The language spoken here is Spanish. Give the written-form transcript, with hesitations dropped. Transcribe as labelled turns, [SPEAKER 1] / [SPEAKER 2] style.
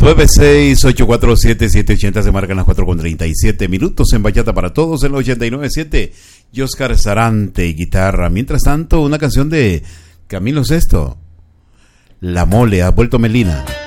[SPEAKER 1] 96847-780 se marcan las 4:37 minutos en Bachata para Todos en la 89.7. Oscar Sarante y guitarra. Mientras tanto, una canción de Camilo Sesto. La Mole ha vuelto Melina.